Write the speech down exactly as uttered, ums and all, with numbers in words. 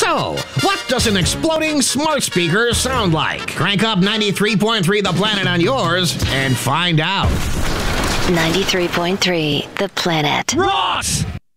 So, what does an exploding smart speaker sound like? Crank up ninety-three point three The Planet on yours and find out. ninety-three point three The Planet. Ross!